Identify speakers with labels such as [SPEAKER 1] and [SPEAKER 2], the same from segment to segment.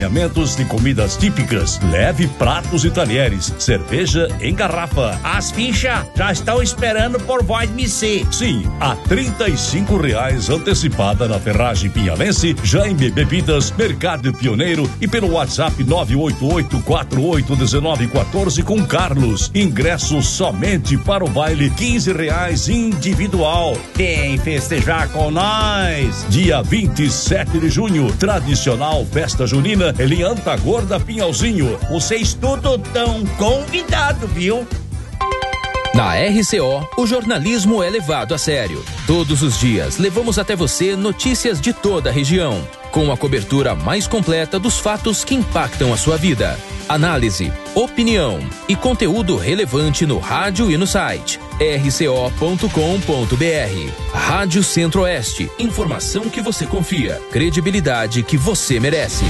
[SPEAKER 1] Alimentos de comidas típicas, leve pratos e talheres, cerveja em garrafa.
[SPEAKER 2] As fichas já estão esperando por voz MC.
[SPEAKER 1] Sim, a R$35 antecipada na Ferragem Pinhalense, Jaime Bebidas, Mercado Pioneiro e pelo WhatsApp 988481914 com Carlos. Ingressos somente para o baile, R$15 individual.
[SPEAKER 2] Vem festejar com nós.
[SPEAKER 1] Dia 27 de junho, tradicional festa junina em Antagorda, Pinhalzinho.
[SPEAKER 2] Vocês tudo tão convidado, viu?
[SPEAKER 3] Na RCO, o jornalismo é levado a sério. Todos os dias, levamos até você notícias de toda a região, com a cobertura mais completa dos fatos que impactam a sua vida. Análise, opinião e conteúdo relevante no rádio e no site rco.com.br. Rádio Centro-Oeste, informação que você confia, credibilidade que você merece.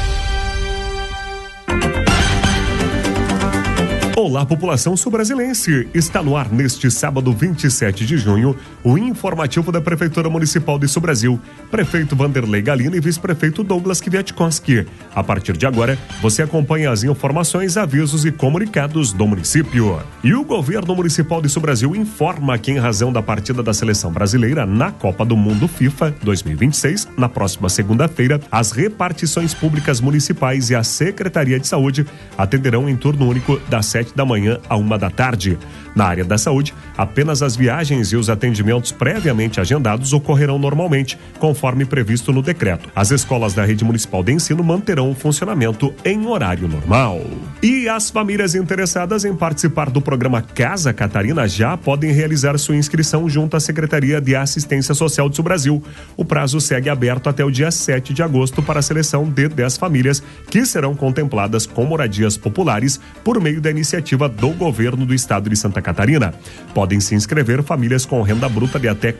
[SPEAKER 4] Olá, população sul-brasilense! Está no ar neste sábado 27 de junho o informativo da Prefeitura Municipal de Sul Brasil. Prefeito Vanderlei Galino e vice-prefeito Douglas Kwiatkowski. A partir de agora, você acompanha as informações, avisos e comunicados do município. E o governo municipal de Sul Brasil informa que, em razão da partida da seleção brasileira na Copa do Mundo FIFA 2026, na próxima segunda-feira, as repartições públicas municipais e a Secretaria de Saúde atenderão em turno único das 7 da manhã a 1 da tarde. Na área da saúde, apenas as viagens e os atendimentos previamente agendados ocorrerão normalmente, conforme previsto no decreto. As escolas da rede municipal de ensino manterão o funcionamento em horário normal. E as famílias interessadas em participar do programa Casa Catarina já podem realizar sua inscrição junto à Secretaria de Assistência Social de Sul Brasil. O prazo segue aberto até o dia 7 de agosto para a seleção de 10 famílias que serão contempladas com moradias populares por meio da iniciativa do governo do estado de Santa Catarina. Podem se inscrever famílias com renda bruta de até R$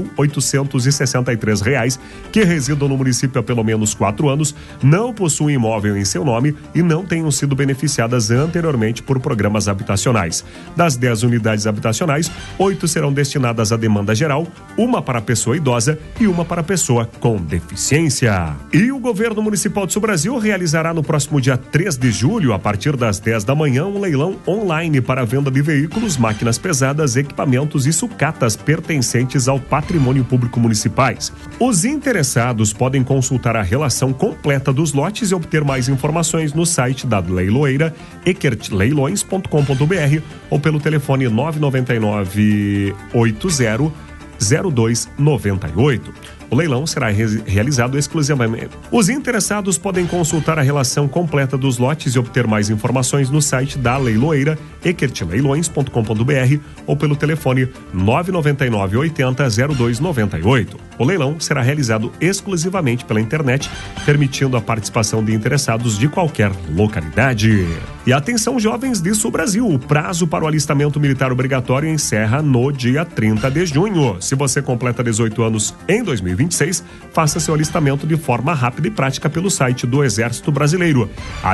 [SPEAKER 4] 4.863 que residam no município há pelo menos 4 anos, não possuem imóvel em seu nome e não tenham sido beneficiadas anteriormente por programas habitacionais. Das 10 unidades habitacionais, 8 serão destinadas à demanda geral, 1 para pessoa idosa e 1 para pessoa com deficiência. E o governo municipal de Sul Brasil realizará no próximo dia 3 de julho, a partir das 10 da manhã, um leilão online para a venda de veículos, máquinas pesadas, equipamentos e sucatas pertencentes ao patrimônio público municipais. Os interessados podem consultar a relação completa dos lotes e obter mais informações no site da leiloeira ekertleilões.com.br ou pelo telefone 999-80-0298. O leilão será realizado exclusivamente. Os interessados podem consultar a relação completa dos lotes e obter mais informações no site da leiloeira ekertleilões.com.br ou pelo telefone 999-80-0298. O leilão será realizado exclusivamente pela internet, permitindo a participação de interessados de qualquer localidade. E atenção, jovens de Sul Brasil, o prazo para o alistamento militar obrigatório encerra no dia 30 de junho. Se você completa 18 anos em 2026, faça seu alistamento de forma rápida e prática pelo site do Exército Brasileiro,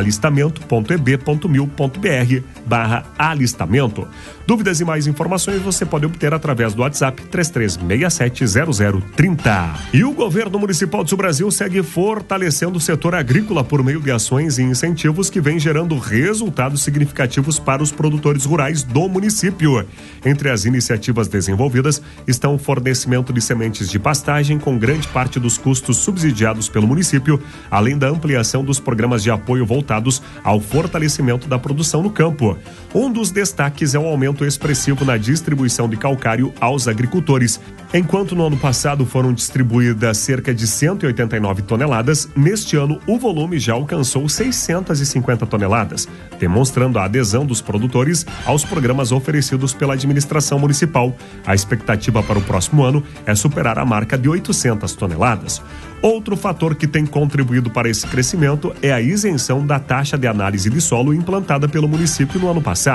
[SPEAKER 4] alistamento.eb.mil.br/alistamento. Dúvidas e mais informações você pode obter através do WhatsApp 33670030. E o governo municipal de Sul Brasil segue fortalecendo o setor agrícola por meio de ações e incentivos que vem gerando resultados significativos para os produtores rurais do município. Entre as iniciativas desenvolvidas estão o fornecimento de sementes de pastagem com grande parte dos custos subsidiados pelo município, além da ampliação dos programas de apoio voltados ao fortalecimento da produção no campo. Um dos destaques é o aumento expressivo na distribuição de calcário aos agricultores. Enquanto no ano passado foram distribuídas cerca de 189 toneladas, neste ano o volume já alcançou 650 toneladas, demonstrando a adesão dos produtores aos programas oferecidos pela administração municipal. A expectativa para o próximo ano é superar a marca de 800 toneladas. Outro fator que tem contribuído para esse crescimento é a isenção da taxa de análise de solo implantada pelo município no ano passado.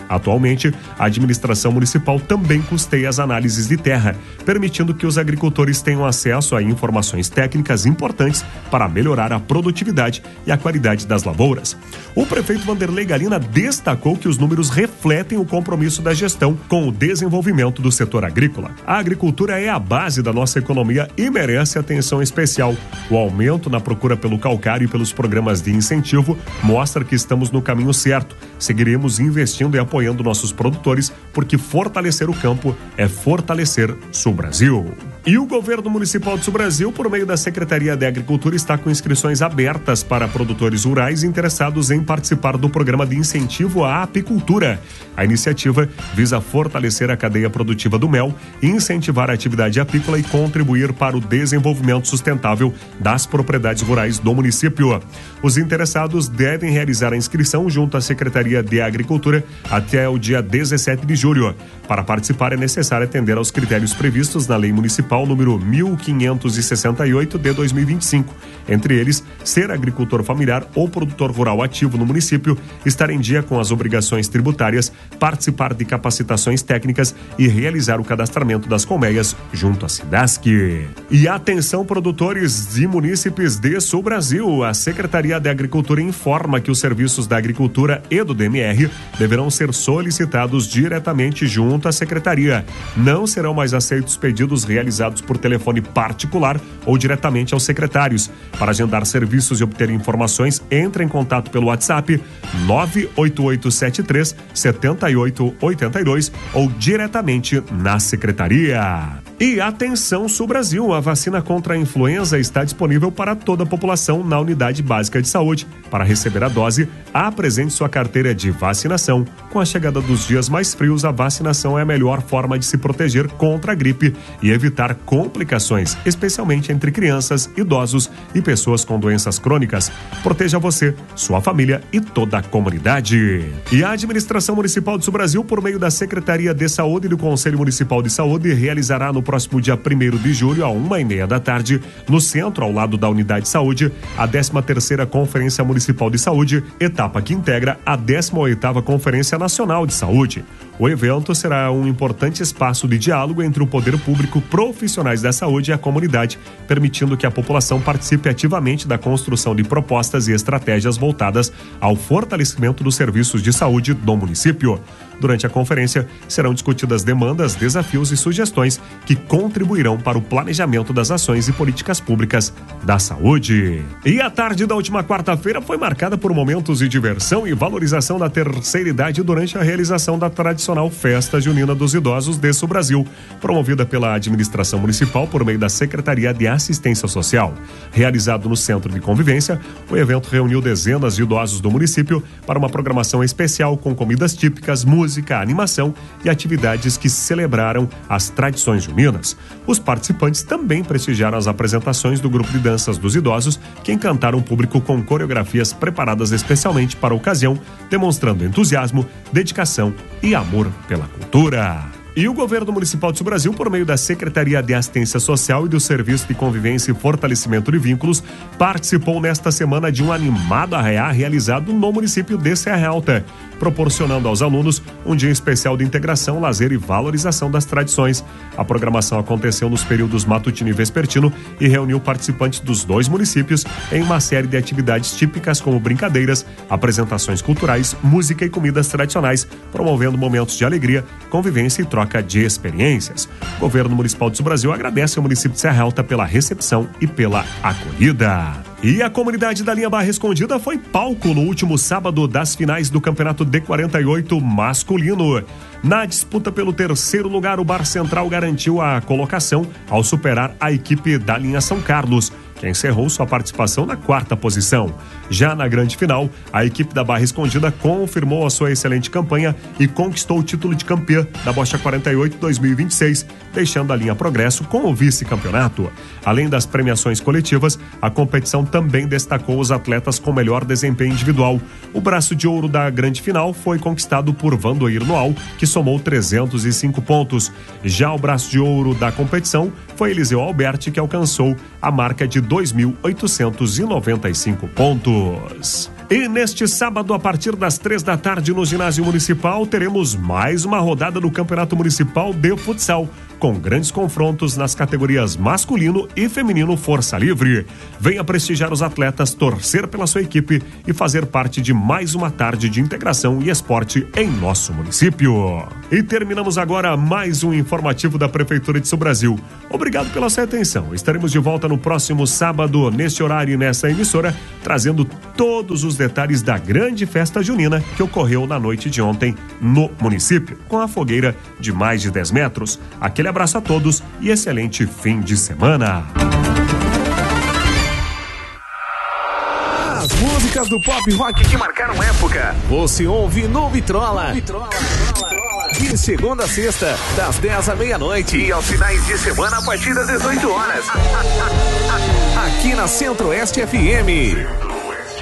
[SPEAKER 4] Atualmente, a administração municipal também custeia as análises de terra, permitindo que os agricultores tenham acesso a informações técnicas importantes para melhorar a produtividade e a qualidade das lavouras. O prefeito Vanderlei Galina destacou que os números refletem o compromisso da gestão com o desenvolvimento do setor agrícola. A agricultura é a base da nossa economia e merece atenção especial. O aumento na procura pelo calcário e pelos programas de incentivo mostra que estamos no caminho certo. Seguiremos investindo e apoiando nossos produtores, porque fortalecer o campo é fortalecer Sul Brasil. E o governo municipal de Sul Brasil, por meio da Secretaria de Agricultura, está com inscrições abertas para produtores rurais interessados em participar do programa de incentivo à apicultura. A iniciativa visa fortalecer a cadeia produtiva do mel, incentivar a atividade apícola e contribuir para o desenvolvimento sustentável das propriedades rurais do município. Os interessados devem realizar a inscrição junto à Secretaria de Agricultura até o dia 17 de julho. Para participar é necessário atender aos critérios previstos na Lei Municipal número 1568 de 2025. Entre eles, ser agricultor familiar ou produtor rural ativo no município, estar em dia com as obrigações tributárias, participar de capacitações técnicas e realizar o cadastramento das colmeias junto à SIDASC. E atenção, produtores e munícipes de Sul Brasil, a Secretaria de Agricultura informa que os serviços da Agricultura e do DMR deverão ser solicitados diretamente junto à Secretaria. Não serão mais aceitos pedidos realizados por telefone particular ou diretamente aos secretários. Para agendar serviços e obter informações, entre em contato pelo WhatsApp 98873-7882 ou diretamente na Secretaria. E atenção, Sul Brasil, a vacina contra a influenza está disponível para toda a população na Unidade Básica de Saúde. Para receber a dose, apresente sua carteira de vacinação. Com a chegada dos dias mais frios, a vacinação é a melhor forma de se proteger contra a gripe e evitar complicações, especialmente entre crianças, idosos e pessoas com doenças crônicas. Proteja você, sua família e toda a comunidade. E a Administração Municipal de Sul Brasil, por meio da Secretaria de Saúde e do Conselho Municipal de Saúde, realizará no próximo dia 1º de julho, à 1h30 da tarde, no centro, ao lado da Unidade de Saúde, a 13ª Conferência Municipal de Saúde, etapa que integra a 18ª Conferência Nacional de Saúde. O evento será um importante espaço de diálogo entre o poder público, profissionais da saúde e a comunidade, permitindo que a população participe ativamente da construção de propostas e estratégias voltadas ao fortalecimento dos serviços de saúde do município. Durante a conferência, serão discutidas demandas, desafios e sugestões que contribuirão para o planejamento das ações e políticas públicas da saúde. E a tarde da última quarta-feira foi marcada por momentos de diversão e valorização da terceira idade durante a realização da tradicional Festa Junina dos Idosos de Sul Brasil, promovida pela administração municipal por meio da Secretaria de Assistência Social. Realizado no Centro de Convivência, o evento reuniu dezenas de idosos do município para uma programação especial com comidas típicas, música, animação e atividades que celebraram as tradições juninas. Os participantes também prestigiaram as apresentações do grupo de danças dos idosos, que encantaram o público com coreografias preparadas especialmente para a ocasião, demonstrando entusiasmo, dedicação e amor pela cultura. E o governo municipal de Sul Brasil, por meio da Secretaria de Assistência Social e do Serviço de Convivência e Fortalecimento de Vínculos, participou nesta semana de um animado arraiá realizado no município de Serra Alta, proporcionando aos alunos um dia especial de integração, lazer e valorização das tradições. A programação aconteceu nos períodos matutino e vespertino e reuniu participantes dos dois municípios em uma série de atividades típicas como brincadeiras, apresentações culturais, música e comidas tradicionais, promovendo momentos de alegria, convivência e troca de experiências. O governo municipal de Sul Brasil agradece ao município de Serra Alta pela recepção e pela acolhida. E a comunidade da linha Barra Escondida foi palco no último sábado das finais do Campeonato D48 masculino. Na disputa pelo terceiro lugar, o Bar Central garantiu a colocação ao superar a equipe da linha São Carlos, que encerrou sua participação na 4ª posição. Já na grande final, a equipe da Barra Escondida confirmou a sua excelente campanha e conquistou o título de campeã da Bocha 48 2026, deixando a linha Progresso com o vice-campeonato. Além das premiações coletivas, a competição também destacou os atletas com melhor desempenho individual. O braço de ouro da grande final foi conquistado por Vandoir Noal, que somou 305 pontos. Já o braço de ouro da competição foi Eliseu Alberti, que alcançou a marca de 2.895 pontos. E neste sábado, a partir das 3h no ginásio municipal, teremos mais uma rodada do Campeonato Municipal de Futsal, com grandes confrontos nas categorias masculino e feminino força livre. Venha prestigiar os atletas, torcer pela sua equipe e fazer parte de mais uma tarde de integração e esporte em nosso município. E terminamos agora mais um informativo da Prefeitura de São Brasil. Obrigado pela sua atenção. Estaremos de volta no próximo sábado, neste horário e nessa emissora, trazendo todos os detalhes da grande festa junina que ocorreu na noite de ontem no município, com a fogueira de mais de 10 metros. Aquele abraço a todos e excelente fim de semana.
[SPEAKER 5] As músicas do pop rock que marcaram época, você ouve no Vitrola. De segunda a sexta, das 10 à meia-noite e aos finais de semana a partir das 18 horas. Aqui na Centro-Oeste FM.